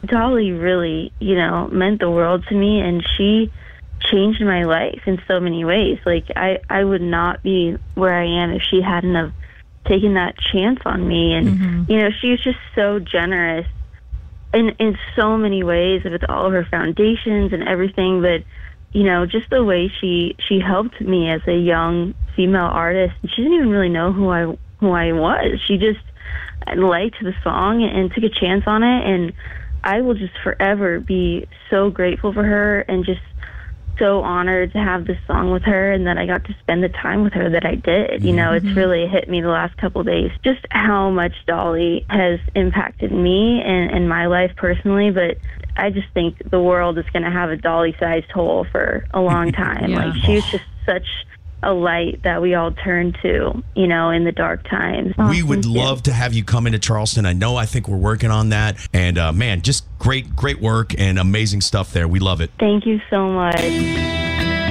Dolly really, meant the world to me, and she changed my life in so many ways. Like, I would not be where I am if she hadn't have taken that chance on me. And, she was just so generous in so many ways with all of her foundations and everything. But, just the way she helped me as a young female artist, she didn't even really know who I was. She just liked the song and took a chance on it. And I will just forever be so grateful for her and just so honored to have this song with her, and that I got to spend the time with her that I did. It's really hit me the last couple of days just how much Dolly has impacted me and my life personally. But I just think the world is going to have a Dolly-sized hole for a long time. Yeah. Like, she was just such a light that we all turn to, in the dark times. We would love to have you come into Charleston. I think we're working on that. And man, just great work and amazing stuff there. We love it. Thank you so much.